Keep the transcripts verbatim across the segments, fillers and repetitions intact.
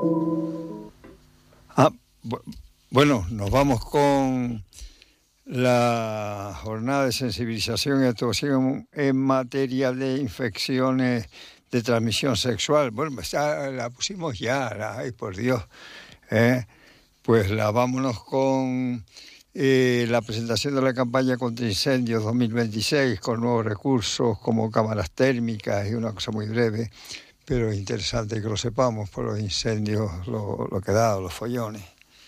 Ah, bueno, nos vamos con la jornada de sensibilización y actuación en materia de infecciones de transmisión sexual. Bueno, esta la pusimos ya, la, ay por Dios. ¿eh? Pues la vámonos con eh, la presentación de la campaña contra incendios dos mil veintiséis, con nuevos recursos como cámaras térmicas y una cosa muy breve, pero es interesante que lo sepamos por los incendios, lo, lo que ha dado, los follones.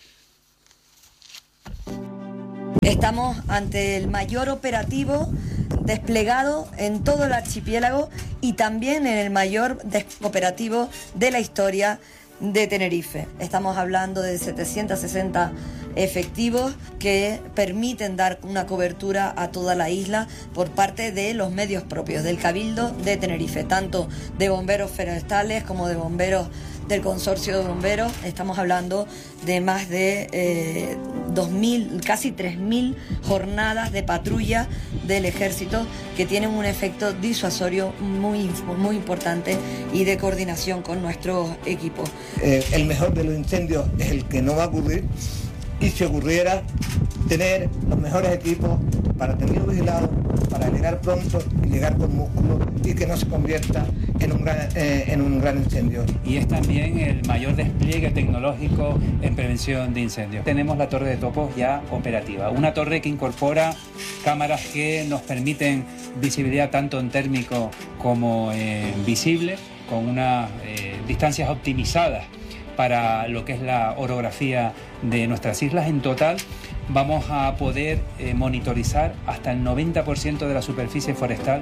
Estamos ante el mayor operativo desplegado en todo el archipiélago y también en el mayor operativo de la historia de Tenerife. Estamos hablando de setecientos sesenta efectivos que permiten dar una cobertura a toda la isla por parte de los medios propios del Cabildo de Tenerife, tanto de bomberos forestales como de bomberos del consorcio de bomberos. Estamos hablando de más de eh, dos mil, casi tres mil jornadas de patrulla del ejército que tienen un efecto disuasorio muy, muy importante y de coordinación con nuestros equipos. Eh, el mejor de los incendios es el que no va a ocurrir, y si ocurriera, tener los mejores equipos para tenerlo vigilado, para llegar pronto y llegar con músculo y que no se convierta en un gran, eh, en un gran incendio. Y es también el mayor despliegue tecnológico en prevención de incendios. Tenemos la torre de topos ya operativa, una torre que incorpora cámaras que nos permiten visibilidad tanto en térmico como en visible, con unas eh, distancias optimizadas para lo que es la orografía de nuestras islas. En total vamos a poder eh, monitorizar hasta el noventa por ciento de la superficie forestal.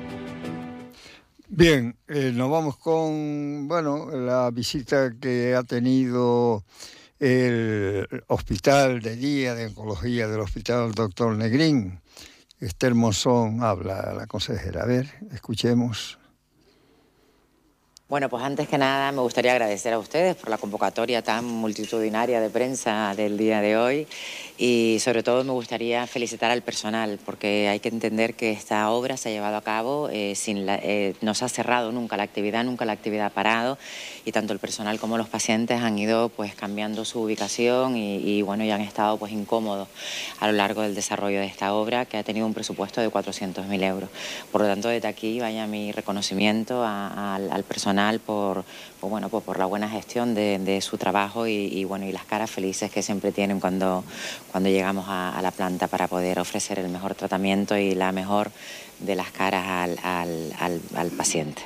Bien, eh, nos vamos con, bueno, la visita que ha tenido el Hospital de Día de Oncología del Hospital Doctor Negrín. Esther Monzón habla, la consejera. A ver, escuchemos. Bueno, pues antes que nada me gustaría agradecer a ustedes por la convocatoria tan multitudinaria de prensa del día de hoy y sobre todo me gustaría felicitar al personal porque hay que entender que esta obra se ha llevado a cabo, eh, sin la, eh, no se ha cerrado nunca la actividad, nunca la actividad ha parado y tanto el personal como los pacientes han ido pues cambiando su ubicación y, y bueno, y han estado pues incómodos a lo largo del desarrollo de esta obra que ha tenido un presupuesto de cuatrocientos mil euros. Por lo tanto, desde aquí vaya mi reconocimiento a, a, al personal Por, por, bueno, pues por la buena gestión de, de su trabajo y, y, bueno, y las caras felices que siempre tienen cuando, cuando llegamos a, a la planta para poder ofrecer el mejor tratamiento y la mejor de las caras al, al, al, al paciente.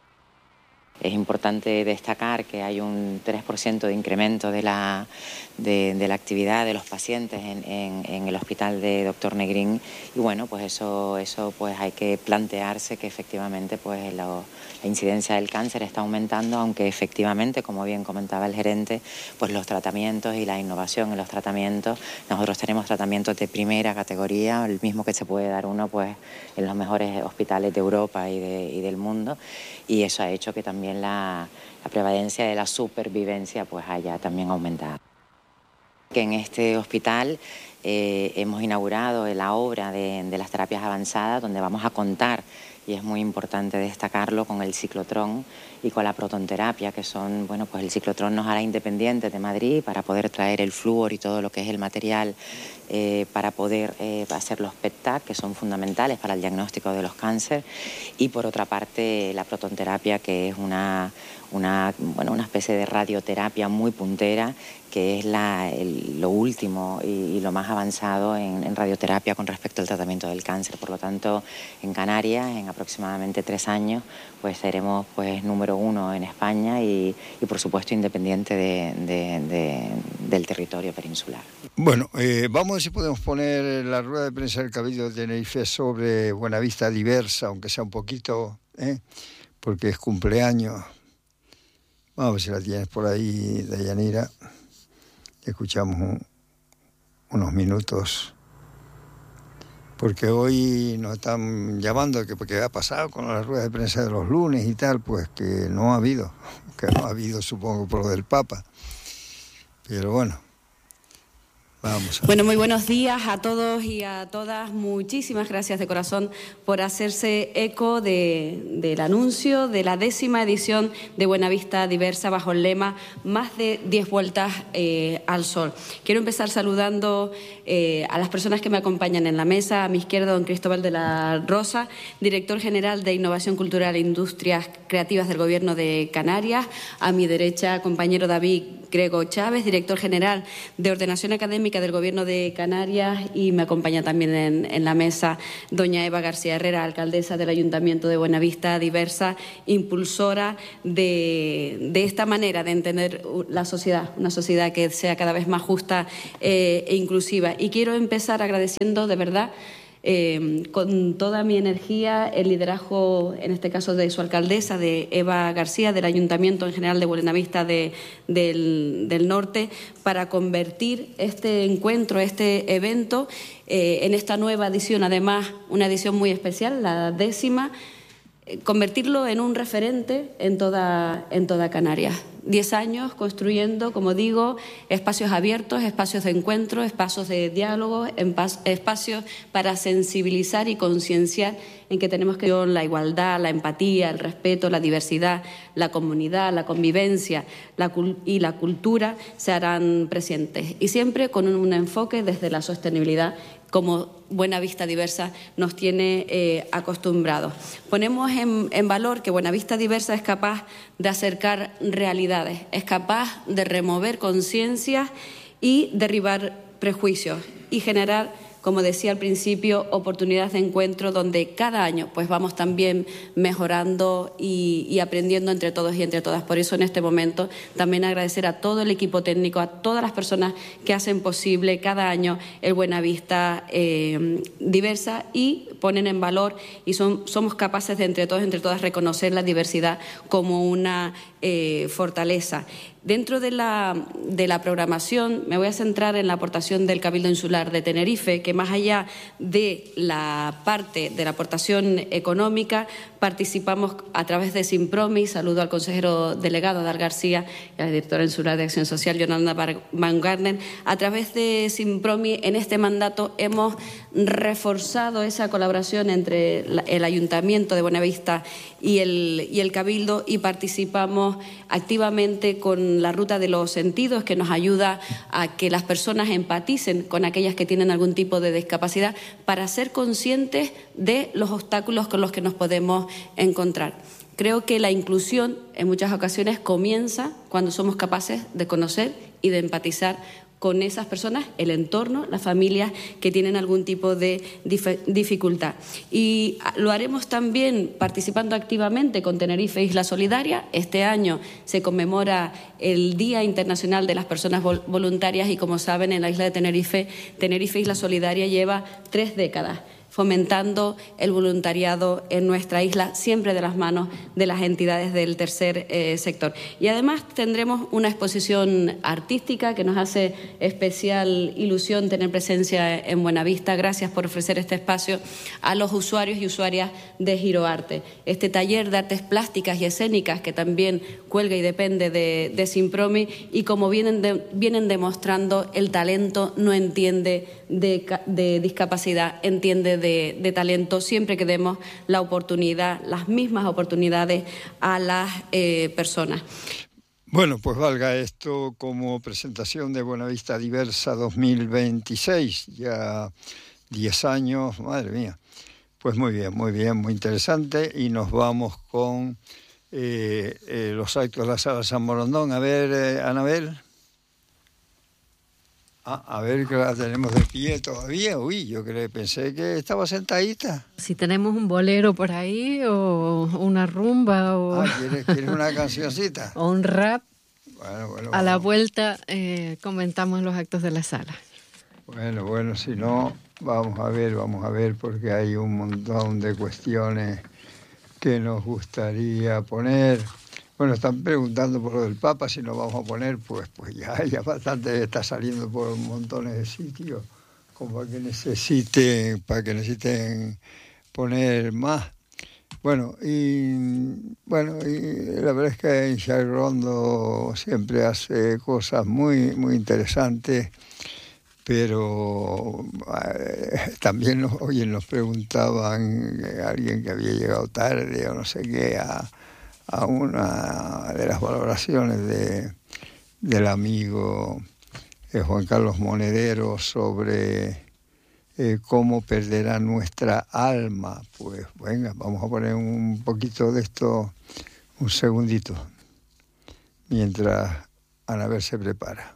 Es importante destacar que hay un tres por ciento de incremento de la, de, de la actividad de los pacientes en, en, en el hospital de Doctor Negrín y bueno, pues eso, eso pues hay que plantearse que efectivamente pues lo, la incidencia del cáncer está aumentando, aunque efectivamente, como bien comentaba el gerente, pues los tratamientos y la innovación en los tratamientos, nosotros tenemos tratamientos de primera categoría, el mismo que se puede dar uno pues en los mejores hospitales de Europa y, de, y del mundo y eso ha hecho que también La, la prevalencia de la supervivencia pues haya también aumentado. Que en este hospital eh, hemos inaugurado la obra de, de las terapias avanzadas donde vamos a contar, y es muy importante destacarlo, con el ciclotrón y con la protonterapia, que son, bueno, pues el ciclotrón nos hará independientes de Madrid para poder traer el flúor y todo lo que es el material eh, para poder eh, hacer los P E T T A C, que son fundamentales para el diagnóstico de los cánceres, y por otra parte la protonterapia, que es una, una, bueno, una especie de radioterapia muy puntera, que es la, el, lo último y, y lo más avanzado en, en radioterapia con respecto al tratamiento del cáncer. Por lo tanto, en Canarias, en aproximadamente tres años, pues seremos pues número uno en España y, y por supuesto, independiente de, de, de, del territorio peninsular. Bueno, eh, vamos a ver si podemos poner la rueda de prensa del Cabildo de Tenerife sobre Buenavista Diversa, aunque sea un poquito, ¿eh? porque es cumpleaños. Vamos a ver si la tienes por ahí, Dayanira. Escuchamos un, unos minutos, porque hoy nos están llamando que porque ha pasado con las ruedas de prensa de los lunes y tal, pues que no ha habido, que no ha habido supongo por lo del Papa, pero bueno, Vamos a... Bueno, muy buenos días a todos y a todas. Muchísimas gracias de corazón por hacerse eco de, del anuncio de la décima edición de Buenavista Diversa bajo el lema Más de diez vueltas eh, al sol. Quiero empezar saludando eh, a las personas que me acompañan en la mesa. A mi izquierda, don Cristóbal de la Rosa, director general de Innovación Cultural e Industrias Creativas del Gobierno de Canarias. A mi derecha, compañero David Grego Chávez, director general de Ordenación Académica del Gobierno de Canarias, y me acompaña también en, en la mesa doña Eva García Herrera, alcaldesa del Ayuntamiento de Buenavista Diversa, impulsora de, de esta manera de entender la sociedad, una sociedad que sea cada vez más justa eh, e inclusiva. Y quiero empezar agradeciendo de verdad Eh, con toda mi energía el liderazgo, en este caso de su alcaldesa, de Eva García, del Ayuntamiento en general de Buenavista de, del, del Norte, para convertir este encuentro, este evento, eh, en esta nueva edición, además una edición muy especial, la décima, eh, convertirlo en un referente en toda, en toda Canarias. Diez años construyendo, como digo, espacios abiertos, espacios de encuentro, espacios de diálogo, espacios para sensibilizar y concienciar en que tenemos que la igualdad, la empatía, el respeto, la diversidad, la comunidad, la convivencia la, y la cultura se harán presentes. Y siempre con un, un enfoque desde la sostenibilidad, como Buenavista Diversa nos tiene eh, acostumbrados. Ponemos en, en valor que Buenavista Diversa es capaz de acercar realidades, es capaz de remover conciencias y derribar prejuicios y generar, como decía al principio, oportunidades de encuentro donde cada año pues vamos también mejorando y, y aprendiendo entre todos y entre todas. Por eso en este momento también agradecer a todo el equipo técnico, a todas las personas que hacen posible cada año el Buenavista eh, Diversa y ponen en valor y son, somos capaces de entre todos y entre todas reconocer la diversidad como una eh, fortaleza. Dentro de la, de la programación me voy a centrar en la aportación del Cabildo Insular de Tenerife, que más allá de la parte de la aportación económica, participamos a través de Simpromi. Saludo al consejero delegado Adal García y a la directora insular de Acción Social, Yolanda Van Garden. A través de Simpromi, en este mandato hemos reforzado esa colaboración entre el Ayuntamiento de Buenavista y el, y el Cabildo, y participamos activamente con la Ruta de los Sentidos, que nos ayuda a que las personas empaticen con aquellas que tienen algún tipo de discapacidad para ser conscientes de los obstáculos con los que nos podemos encontrar. Creo que la inclusión en muchas ocasiones comienza cuando somos capaces de conocer y de empatizar con esas personas, el entorno, las familias que tienen algún tipo de dificultad. Y lo haremos también participando activamente con Tenerife Isla Solidaria. Este año se conmemora el Día Internacional de las Personas Voluntarias y, como saben, en la isla de Tenerife, Tenerife Isla Solidaria lleva tres décadas fomentando el voluntariado en nuestra isla, siempre de las manos de las entidades del tercer eh, sector. Y además tendremos una exposición artística que nos hace especial ilusión tener presencia en Buenavista. Gracias por ofrecer este espacio a los usuarios y usuarias de Giroarte. Este taller de artes plásticas y escénicas que también cuelga y depende de, de Simpromi, y como vienen, de, vienen demostrando, el talento no entiende de, de discapacidad, entiende de De, de talento, siempre que demos la oportunidad, las mismas oportunidades a las eh, personas. Bueno, pues valga esto como presentación de Buenavista Diversa dos mil veintiséis, ya diez años, madre mía. Pues muy bien, muy bien, muy interesante, y nos vamos con eh, eh, los actos de la Sala San Morondón. A ver, eh, Anabel. Ah, a ver, que la tenemos de pie todavía. Uy, yo creo, pensé que estaba sentadita. Si tenemos un bolero por ahí, o una rumba, o... Ah, ¿quieres, ¿quieres una cancioncita? O un rap. Bueno, bueno, a la bueno. vuelta eh, comentamos los actos de la sala. Bueno, bueno, si no, vamos a ver, vamos a ver, porque hay un montón de cuestiones que nos gustaría poner. Bueno, están preguntando por lo del Papa, si nos vamos a poner, pues pues ya, ya bastante está saliendo por montones de sitios, como para que necesiten, para que necesiten poner más. Bueno, y bueno, y la verdad es que Inxac Rondo siempre hace cosas muy, muy interesantes, pero eh, también nos, oye, nos preguntaban eh, alguien que había llegado tarde o no sé qué a, a una de las valoraciones de, del amigo eh, Juan Carlos Monedero sobre eh, cómo perderá nuestra alma. Pues venga, vamos a poner un poquito de esto, un segundito, mientras Anabel se prepara.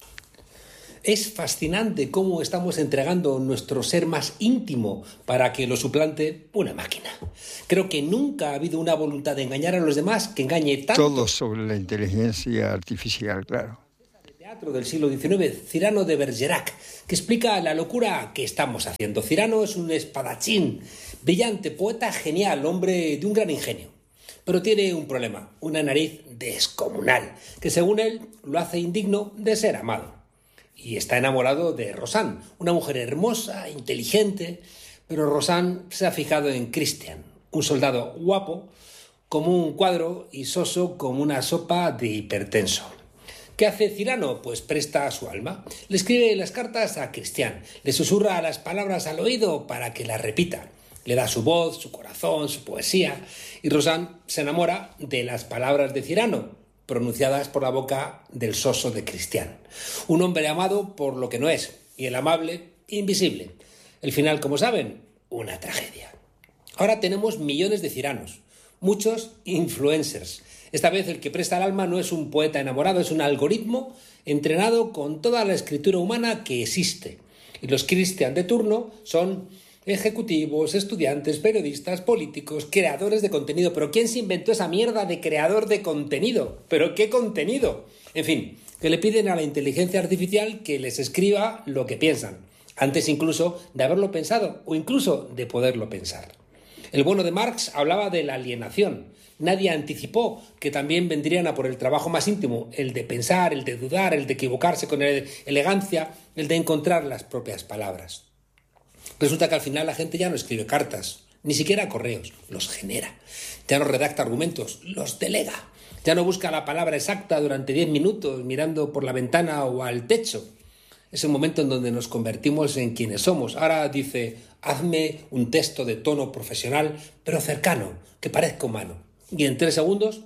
Es fascinante cómo estamos entregando nuestro ser más íntimo para que lo suplante una máquina. Creo que nunca ha habido una voluntad de engañar a los demás que engañe tanto. Todo sobre la inteligencia artificial, claro. El teatro del siglo diecinueve, Cyrano de Bergerac, que explica la locura que estamos haciendo. Cyrano es un espadachín, brillante, poeta genial, hombre de un gran ingenio. Pero tiene un problema, una nariz descomunal, que según él lo hace indigno de ser amado. Y está enamorado de Rosanne, una mujer hermosa, inteligente, pero Rosanne se ha fijado en Christian, un soldado guapo, como un cuadro y soso como una sopa de hipertenso. ¿Qué hace Cyrano? Pues presta su alma. Le escribe las cartas a Christian, le susurra las palabras al oído para que las repita. Le da su voz, su corazón, su poesía, y Rosanne se enamora de las palabras de Cyrano, pronunciadas por la boca del soso de Christian. Un hombre amado por lo que no es, y el amable, invisible. El final, como saben, una tragedia. Ahora tenemos millones de Cyranos, muchos influencers. Esta vez el que presta el alma no es un poeta enamorado, es un algoritmo entrenado con toda la escritura humana que existe. Y los Christian de turno son ejecutivos, estudiantes, periodistas, políticos, creadores de contenido. ¿Pero quién se inventó esa mierda de creador de contenido? ¿Pero qué contenido? En fin, que le piden a la inteligencia artificial que les escriba lo que piensan, antes incluso de haberlo pensado o incluso de poderlo pensar. El bueno de Marx hablaba de la alienación. Nadie anticipó que también vendrían a por el trabajo más íntimo, el de pensar, el de dudar, el de equivocarse con elegancia, el de encontrar las propias palabras. Resulta que al final la gente ya no escribe cartas, ni siquiera correos, los genera. Ya no redacta argumentos, los delega. Ya no busca la palabra exacta durante diez minutos mirando por la ventana o al techo. Es el momento en donde nos convertimos en quienes somos. Ahora dice, hazme un texto de tono profesional, pero cercano, que parezca humano. Y en tres segundos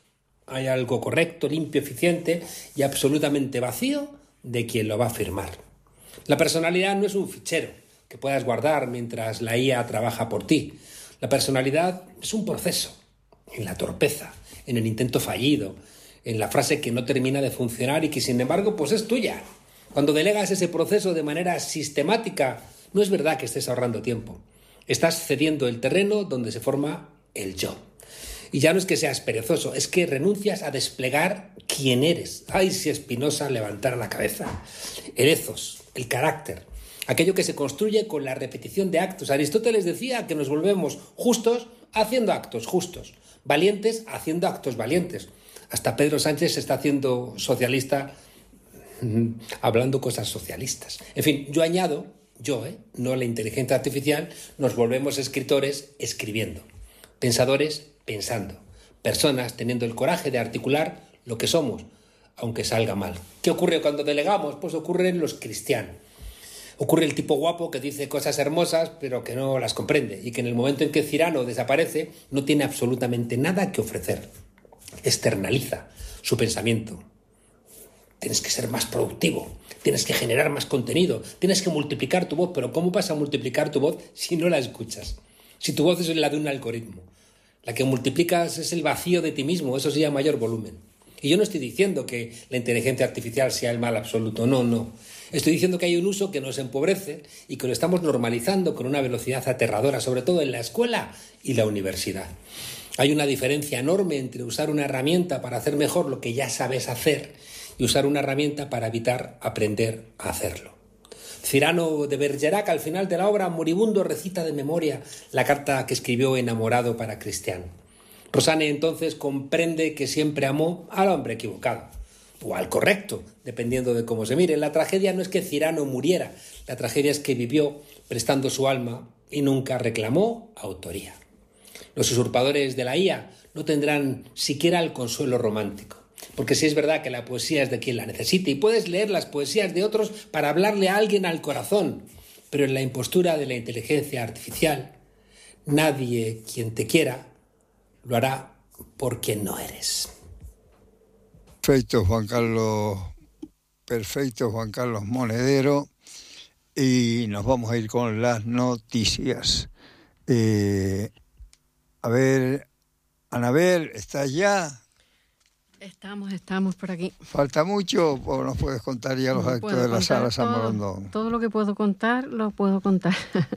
hay algo correcto, limpio, eficiente y absolutamente vacío de quien lo va a firmar. La personalidad no es un fichero que puedas guardar mientras la I A trabaja por ti. La personalidad es un proceso, en la torpeza, en el intento fallido, en la frase que no termina de funcionar y que sin embargo pues es tuya. Cuando delegas ese proceso de manera sistemática, no es verdad que estés ahorrando tiempo. Estás cediendo el terreno donde se forma el yo. Y ya no es que seas perezoso, es que renuncias a desplegar quién eres. Ay, si Spinoza levantara la cabeza. El ethos, el carácter. Aquello que se construye con la repetición de actos. Aristóteles decía que nos volvemos justos haciendo actos justos, valientes haciendo actos valientes. Hasta Pedro Sánchez se está haciendo socialista hablando cosas socialistas. En fin, yo añado, yo, ¿eh? no la inteligencia artificial, nos volvemos escritores escribiendo, pensadores pensando, personas teniendo el coraje de articular lo que somos, aunque salga mal. ¿Qué ocurre cuando delegamos? Pues ocurren los cristianos. Ocurre el tipo guapo que dice cosas hermosas pero que no las comprende y que en el momento en que Cyrano desaparece no tiene absolutamente nada que ofrecer. Externaliza su pensamiento. Tienes que ser más productivo, tienes que generar más contenido, tienes que multiplicar tu voz. Pero ¿cómo vas a multiplicar tu voz si no la escuchas? Si tu voz es la de un algoritmo. La que multiplicas es el vacío de ti mismo, eso sí a mayor volumen. Y yo no estoy diciendo que la inteligencia artificial sea el mal absoluto, no, no. Estoy diciendo que hay un uso que nos empobrece y que lo estamos normalizando con una velocidad aterradora, sobre todo en la escuela y la universidad. Hay una diferencia enorme entre usar una herramienta para hacer mejor lo que ya sabes hacer y usar una herramienta para evitar aprender a hacerlo. Cyrano de Bergerac, al final de la obra, moribundo, recita de memoria la carta que escribió enamorado para Christian. Rosanne entonces comprende que siempre amó al hombre equivocado, o al correcto, dependiendo de cómo se mire. La tragedia no es que Cyrano muriera, la tragedia es que vivió prestando su alma y nunca reclamó autoría. Los usurpadores de la I A no tendrán siquiera el consuelo romántico. Porque sí es verdad que la poesía es de quien la necesite y puedes leer las poesías de otros para hablarle a alguien al corazón, pero en la impostura de la inteligencia artificial, nadie quien te quiera lo hará por quien no eres. Perfecto, Juan Carlos, perfecto, Juan Carlos Monedero, y nos vamos a ir con las noticias. Eh, a ver, Anabel, ¿estás ya? Estamos, estamos por aquí. ¿Falta mucho o nos puedes contar ya los No actos de la Sala San Borondón? Todo lo que puedo contar, lo puedo contar.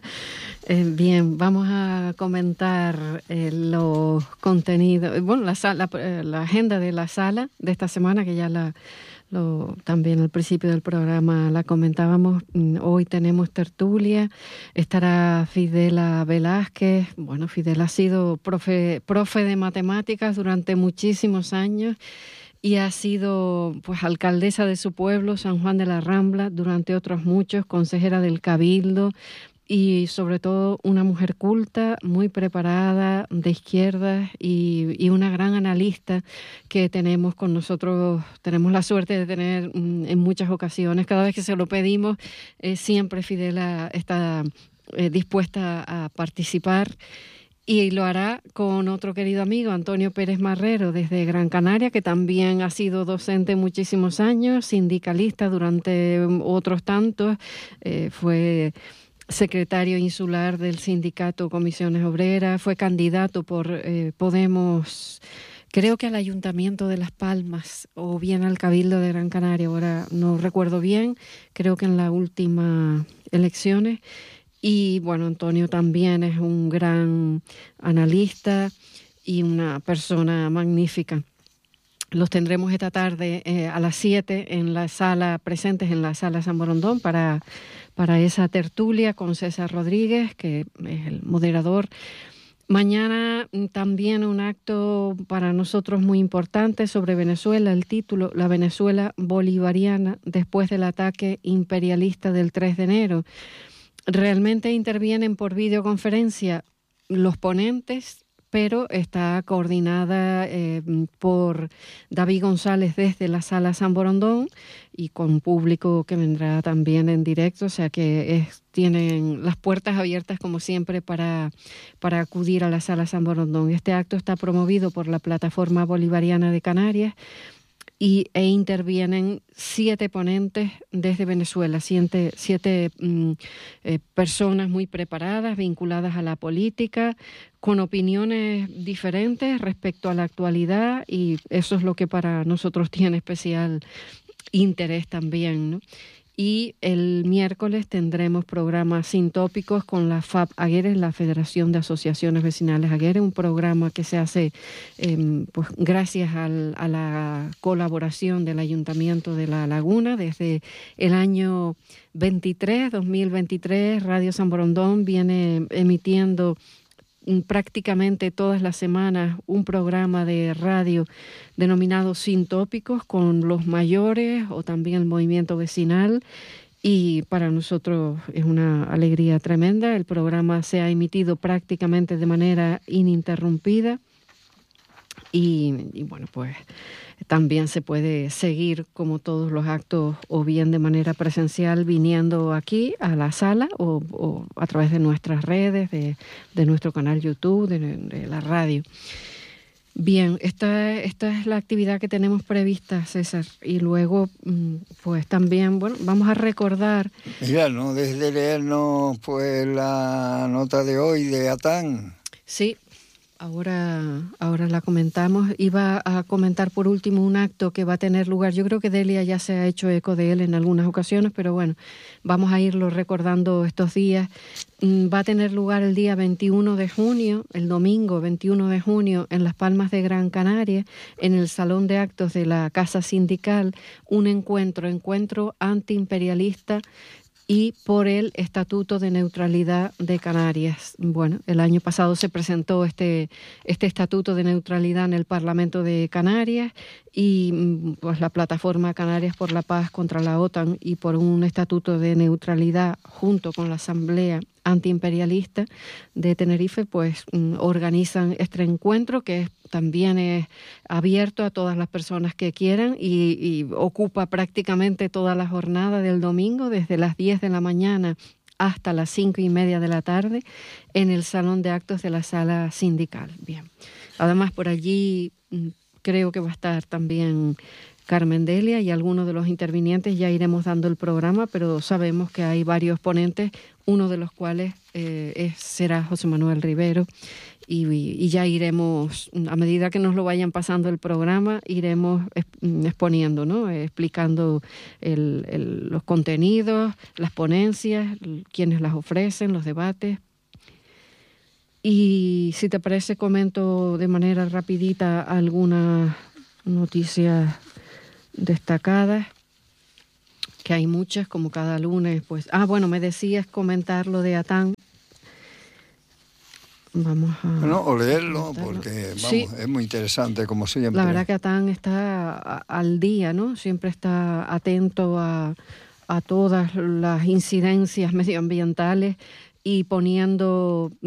eh, bien, vamos a comentar eh, los contenidos, bueno, la, sala, la, la agenda de la sala de esta semana, que ya la lo, también al principio del programa la comentábamos. Hoy tenemos tertulia, estará Fidela Velázquez. Bueno, Fidela ha sido profe, profe de matemáticas durante muchísimos años y ha sido pues alcaldesa de su pueblo, San Juan de la Rambla, durante otros muchos, consejera del Cabildo y sobre todo una mujer culta, muy preparada, de izquierdas y, y una gran analista que tenemos con nosotros. Tenemos la suerte de tener en muchas ocasiones, cada vez que se lo pedimos, eh, siempre Fidela está eh, dispuesta a participar. Y lo hará con otro querido amigo, Antonio Pérez Marrero, desde Gran Canaria, que también ha sido docente muchísimos años, sindicalista durante otros tantos, eh, fue secretario insular del sindicato Comisiones Obreras, fue candidato por eh, Podemos, creo que al Ayuntamiento de Las Palmas o bien al Cabildo de Gran Canaria, ahora no recuerdo bien, creo que en las últimas elecciones. Y bueno, Antonio también es un gran analista y una persona magnífica. Los tendremos esta tarde eh, a las siete en la sala, presentes en la sala San Borondón para, para esa tertulia con César Rodríguez, que es el moderador. Mañana también un acto para nosotros muy importante sobre Venezuela, el título, La Venezuela Bolivariana después del ataque imperialista del tres de enero. Realmente intervienen por videoconferencia los ponentes, pero está coordinada eh, por David González desde la Sala San Borondón y con público que vendrá también en directo, o sea que es, tienen las puertas abiertas como siempre para, para acudir a la Sala San Borondón. Este acto está promovido por la Plataforma Bolivariana de Canarias y, e intervienen siete ponentes desde Venezuela, siete, siete mm, eh, personas muy preparadas, vinculadas a la política, con opiniones diferentes respecto a la actualidad, y eso es lo que para nosotros tiene especial interés también, ¿no? Y el miércoles tendremos programas sin tópicos con la F A B Agueres, la Federación de Asociaciones Vecinales Agueres, un programa que se hace eh, pues gracias al, a la colaboración del Ayuntamiento de La Laguna. Desde el año veintitrés, dos mil veintitrés, Radio San Borondón viene emitiendo prácticamente todas las semanas un programa de radio denominado Sin Tópicos con los mayores o también el movimiento vecinal, y para nosotros es una alegría tremenda. El programa se ha emitido prácticamente de manera ininterrumpida y, y bueno, pues también se puede seguir como todos los actos o bien de manera presencial viniendo aquí a la sala o, o a través de nuestras redes, de, de nuestro canal YouTube, de, de la radio. Bien, esta, esta es la actividad que tenemos prevista, César. Y luego, pues también, bueno, vamos a recordar... Mira, no dejes de leernos pues la nota de hoy de Atán. Sí. Ahora, ahora la comentamos. Iba a comentar por último un acto que va a tener lugar. Yo creo que Delia ya se ha hecho eco de él en algunas ocasiones, pero bueno, vamos a irlo recordando estos días. Va a tener lugar el día veintiuno de junio, el domingo veintiuno de junio, en Las Palmas de Gran Canaria, en el Salón de Actos de la Casa Sindical, un encuentro, encuentro antiimperialista y por el Estatuto de Neutralidad de Canarias. Bueno, el año pasado se presentó este, este Estatuto de Neutralidad en el Parlamento de Canarias y pues la Plataforma Canarias por la Paz contra la OTAN y por un Estatuto de Neutralidad junto con la Asamblea antiimperialista de Tenerife, pues organizan este encuentro que es, también es abierto a todas las personas que quieran y, y ocupa prácticamente toda la jornada del domingo, desde las diez de la mañana hasta las cinco y media de la tarde, en el salón de actos de la sala sindical. Bien. Además, por allí creo que va a estar también Carmen Delia y algunos de los intervinientes. Ya iremos dando el programa, pero sabemos que hay varios ponentes, uno de los cuales eh, es, será José Manuel Rivero, y, y ya iremos, a medida que nos lo vayan pasando el programa, iremos exponiendo, ¿no? Explicando el, el, los contenidos, las ponencias, quienes las ofrecen, los debates. Y si te parece, comento de manera rapidita algunas noticias destacadas, que hay muchas, como cada lunes. Pues, ah, bueno, me decías comentar lo de Atán. Vamos a... Bueno, o leerlo, porque vamos, sí, es muy interesante, como siempre. La verdad que Atán está a, al día, ¿no? Siempre está atento a, a todas las incidencias medioambientales y poniendo